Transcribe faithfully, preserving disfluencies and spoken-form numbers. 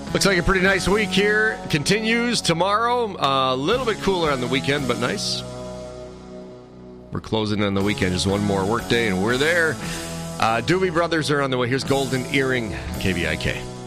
Looks like a pretty nice week here. Continues tomorrow. A uh, little bit cooler on the weekend, but nice. We're closing on the weekend. Just one more work day, and we're there. Uh, Doobie Brothers are on the way. Here's Golden Earring, K V I K.